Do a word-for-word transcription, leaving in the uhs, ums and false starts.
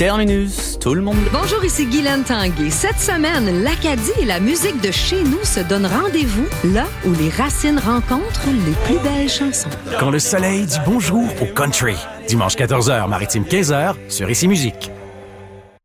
Terminus, tout le monde. Bonjour, ici Guylaine Tanguay. Cette semaine, l'Acadie et la musique de chez nous se donnent rendez-vous là où les racines rencontrent les plus belles chansons. Quand le soleil dit bonjour au country. Dimanche quatorze heures, Maritime quinze heures, sur Ici Musique.